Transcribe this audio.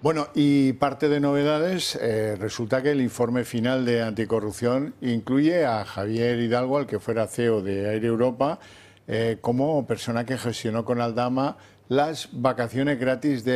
Bueno, y parte de novedades, resulta que el informe final de anticorrupción incluye a Javier Hidalgo, al que fuera CEO de Air Europa, como persona que gestionó con Aldama las vacaciones gratis de